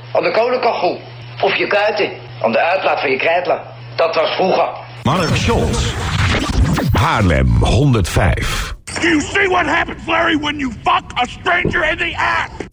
Aan de kolenkachel. Of je kuiten. Aan de uitlaat van je krijtler. Dat was vroeger. Mark Scholz. Haarlem 105. Do you see what happens, Larry, when you fuck a stranger in the ass?